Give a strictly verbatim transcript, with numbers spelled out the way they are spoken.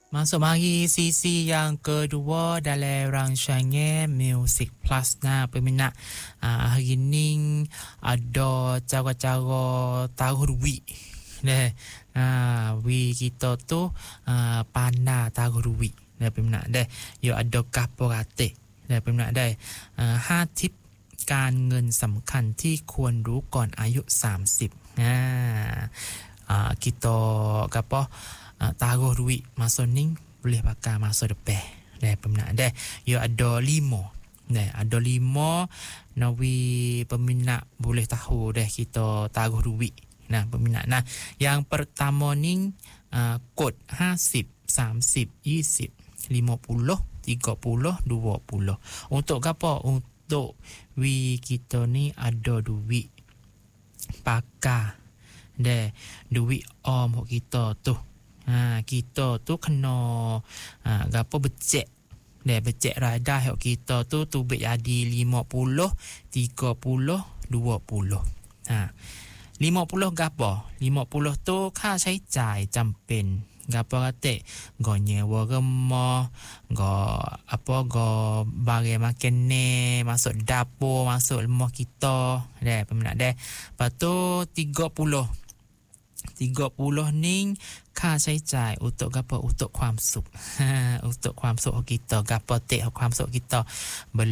Masuk mari sisi yang kedua dalam rancangan Music Plus. Nah, peminat uh, hari ni ada cara-cara taruh duit. Nah, uh, we kita tu uh, pandai taruh duit. Nah, peminat dah. Yo ada kaporate. Nah, peminat dah. Uh, ห้า tip การเงินสำคัญที่ควรรู้ก่อนอายุสามสิบ. Nah, uh, kita apa Uh, taruh duit masa ni boleh pakai masa depan. Dah peminat dah. Yo ada lima. Dah ada lima nawi peminat boleh tahu dah kita taruh duit. Nah peminat. Nah yang pertama ni uh, kod lima puluh, tiga puluh, lima puluh, tiga puluh, dua puluh. Untuk apa? Untuk we kita ni ada duit pakai. Dah duit om kita tu. Ha, kita tu kena ha, gapo becek. Dah becek radah hok kita tu tu jadi lima puluh, tiga puluh, dua puluh. Ha. lima puluh gapo? lima puluh tu ค่าใช้จ่ายจำเป็น gapo kate go nyewa rumah, go apa go barang makan ni, masuk dapur, masuk rumah kita. Dah peminat dah. Lepas tu tiga puluh. tiga puluh นี่ ค่าใช้จ่าย untuk apa? Untuk ความสุข untuk ความสุขของ kita gapo tek ความสุข kita